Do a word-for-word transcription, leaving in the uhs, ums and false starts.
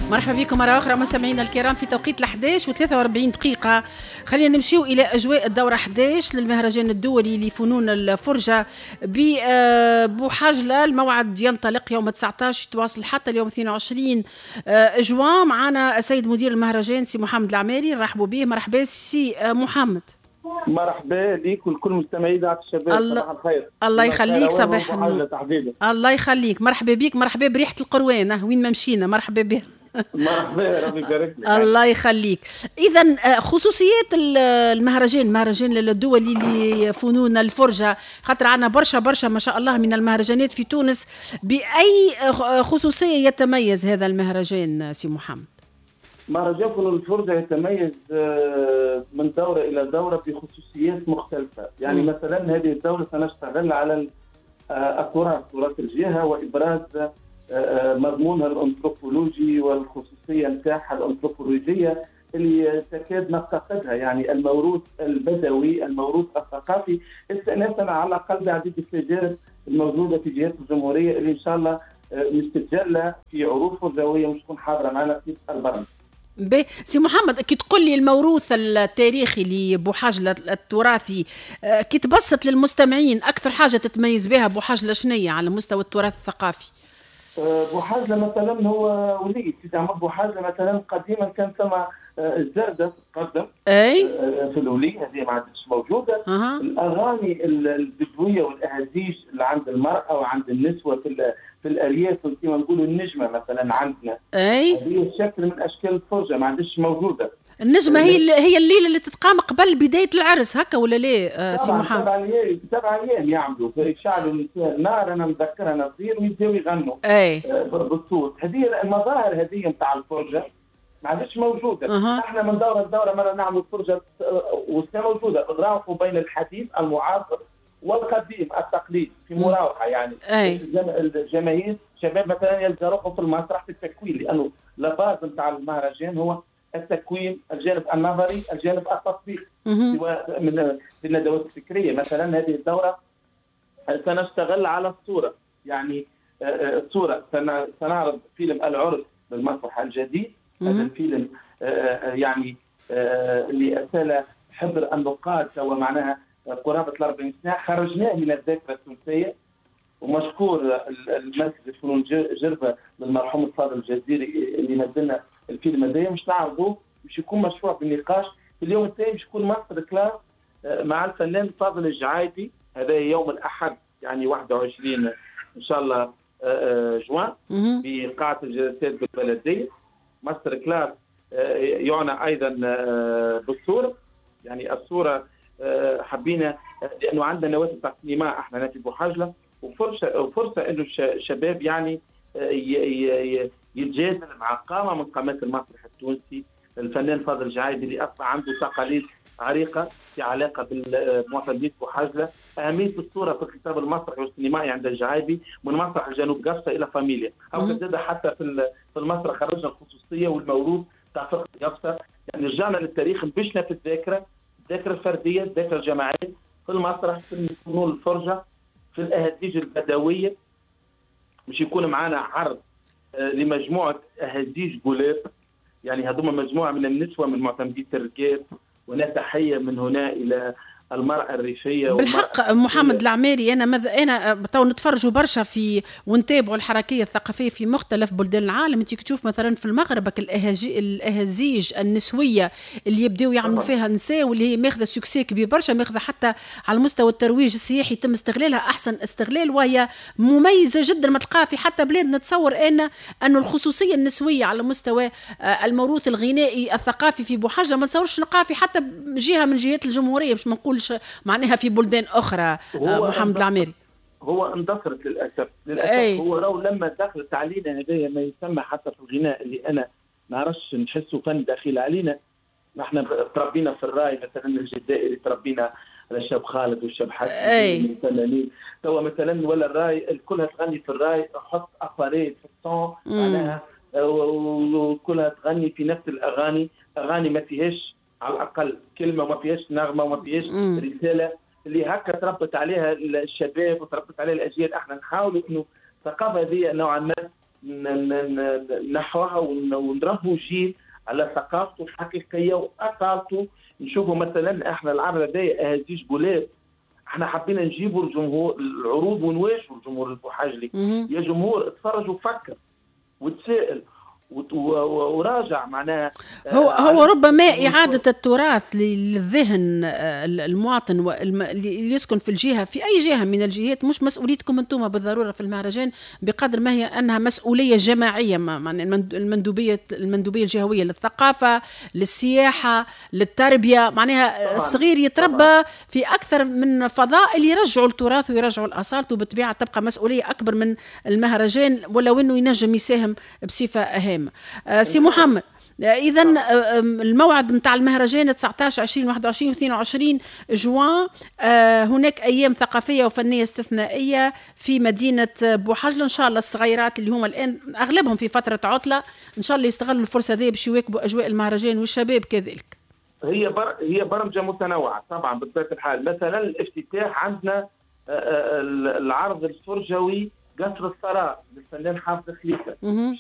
مرحبا بكم مرة أخرى مستمعينا الكرام في توقيت الحداش وثلاثة وأربعين دقيقة. خلينا نمشيو إلى أجواء الدورة حداش للمهرجان الدولي لفنون الفرجة ببوحجلة. الموعد ينطلق يوم تسعة عشر تواصل حتى اليوم اثنين وعشرين جوان. معنا السيد مدير المهرجان سي محمد العماري، نرحبوا به. مرحبا سي محمد. مرحبا بك ولكل مستمعي اذاعه الشباب. الله صباح الخير. الله يخليك. صباح الله يخليك. مرحبا بك. مرحبا بريحه القروان وين ما مشينا. مرحبا به. مرحبا ربي يبارك لك. الله يخليك. اذا خصوصيات المهرجان المهرجان الدولي لفنون الفرجه، خاطر عنا برشا برشا ما شاء الله من المهرجانات في تونس، باي خصوصيه يتميز هذا المهرجان سي محمد؟ مهرجان فنون الفرجة يتميز من دورة إلى دورة بخصوصيات مختلفة. يعني م. مثلا هذه الدورة سنشتغل على التراث، تراث الجهة، وإبراز مضمونها الأنثروبولوجي والخصوصية نتاعها الأنثروبولوجية اللي تكاد نفتقدها، يعني الموروث البدوي، الموروث الثقافي، استئناسا على الأقل بعديد التجارب الموجودة في جهات الجمهورية اللي إن شاء الله مستجلة في عروض فرجوية مش تكون حاضرة معنا في البرنامج. سي محمد، كي تقول لي الموروث التاريخي لبوحجلة التراثي، كي تبسط للمستمعين أكثر حاجة تتميز بها بوحجلة شنية على مستوى التراث الثقافي؟ بوحجلة مثلا هو وليد سيدي عمر بوحجلة مثلا قديما كان ثم الزردة تقدم اي في الولي، هذه ما عادش موجودة. أه. الأغاني البدوية والأهازيج اللي عند المرأة وعند النسوة في في الأرياف كما نقولوا النجمة مثلا عندنا، اي هذه شكل من أشكال الفرجة ما عادش موجودة. النجمة هي هي الليلة اللي تتقام قبل بداية العرس هكا ولا ليه سي محمد؟ سبع أيام سبع أيام يعملوا يشعلوا النار. أنا مذكر أنا صغير ويبداو يغنوا أي بالصوت. هذه المظاهر هذه نتاع الفرجة ما عادش موجودة. أه. احنا من دورة لدورة مرة نعمل فرجة وسنة موجودة، نراوحوا بين الحديث المعاصر والقديم التقليد في مراوحة. يعني أي. الجماهير شباب مثلا يلقى روحهم في المسرح في التكوين، لأنه لا باز نتاع المهرجان هو التكوين، الجانب النظري، الجانب التطبيقي من الندوات الفكرية. مثلا هذه الدورة سنشتغل على الصورة، يعني الصورة سنعرض فيلم العرس بالمسرح الجديد. هذا الفيلم يعني اللي أسال حضر النقاد سوى معناها قرابة الأربعين سنة، خرجناه من الذاكرة التونسية. ومشكور المركز الفنون جربة للمرحوم الفاضل الجزيري اللي نزلنا الفيلم هذا، مش نعرضوه مش يكون مشروع بالنقاش. في اليوم الثاني مش يكون ماستر كلاس مع الفنان الفاضل الجعايدي، هذا يوم الأحد يعني واحد وعشرين إن شاء الله جوان بقاعة الجلسات بالبلدية. ماستر كلاس يعنى أيضا بالصورة، يعني الصورة حبينا لأنه عندنا نوافذ تاع السينما احنا في بوحجلة، وفرصة وفرصة إنه الشباب يعني يتجادل مع قامة من قامات المسرح التونسي، الفنان فاضل الجعايدي اللي أصلا عنده تقاليد عريقة في علاقة بالمعتمدين بوحجلة. أهمية الصورة في الكتاب المسرحي والسينمائي عند الجعايدي من مسرح الجنوب قفصة إلى فاميليا، أو كذا حتى في في المسرح خرجنا الخصوصية والموروث تاع فرقة قفصة. يعني رجعنا للتاريخ، نبشنا في الذاكرة، الذاكرة الفردية، الذاكرة الجماعية، في المسرح، في فنون الفرجة، في الأهازيج البدوية. مش يكون معنا عرض لمجموعة أهازيج بولاب، يعني هذوما مجموعة من النسوة من معتمدي الرقاب، ونتحية من هنا إلى المرأة الريفية. بالحق محمد العماري، أنا مذ... أنا تو نتفرجوا برشا في ونتابعوا الحركية الثقافية في مختلف بلدان العالم. أنت تشوف مثلا في المغرب الأهاجي... الأهازيج النسوية اللي يبدأوا يعملوا فيها نساء، واللي هي ماخذة سكسي كبير برشا، ماخذة حتى على المستوى الترويج السياحي يتم استغلالها أحسن استغلال، وهي مميزة جدا. ما تلقاها في حتى بلاد. نتصور أن أنه الخصوصية النسوية على مستوى الموروث الغنائي الثقافي في بوحجلة ما نتصورش نلقاها في حتى جهة من جهات الجمهورية، مش منقول معناها في بلدان أخرى. محمد العماري هو اندثرت للأسف للأسف أي. هو رو لما دخلت علينا هذايا ما يسمى حتى في الغناء اللي أنا ما عرفش نحسه فن داخل علينا. نحن تربينا في الراي مثلا الجزائري، تربينا على الشاب خالد والشاب حسن مثلا. تو مثلا ولا الراي الكلها تغني في الراي، حط أفاريت في الصون معناها، وكلها تغني في نفس الأغاني، أغاني ما فيهاش على الأقل كلمة، وما فيهاش نغمة، وما فيهاش رسالة اللي هكا تربط عليها الشباب وتربط عليها الأجيال. احنا نحاول إنه الثقافة هذه نوعا ما نحوها ونربوا جيل على ثقافته الحقيقيه واصالته. نشوفوا مثلا احنا العرض هذايا اهازيج بولاد، احنا حبينا نجيبوا الجمهور العروض ونواجهوا الجمهور البوحاجلي. يا جمهور اتفرج وفكر وتسائل وراجع معناها. هو هو ربما إعادة التراث للذهن المواطن اللي يسكن في الجهة، في أي جهة من الجهات، مش مسؤوليتكم أنتم بالضرورة في المهرجان بقدر ما هي أنها مسؤولية جماعية، معناها المندوبية المندوبية الجهوية للثقافة، للسياحة، للتربية، معناها الصغير يتربى في أكثر من فضاء اللي يرجعوا التراث ويرجعوا الأصالة، وبالطبيعة تبقى مسؤولية أكبر من المهرجان ولو أنه ينجم يساهم بصفة أهم. آه سي محمد، إذا الموعد متاع المهرجان تسعطاش عشرين واحد وعشرين واثنين وعشرين جوان. آه هناك أيام ثقافية وفنية استثنائية في مدينة بوحجلة. إن شاء الله الصغيرات اللي هم الآن أغلبهم في فترة عطلة إن شاء الله يستغلوا الفرصة دي باش يواكبوا أجواء المهرجان، والشباب كذلك. هي بر... هي برمجة متنوعة طبعا بطبيعة الحال. مثلا الافتتاح عندنا العرض الفرجوي قصر الثراء للفنان حافظ خليفة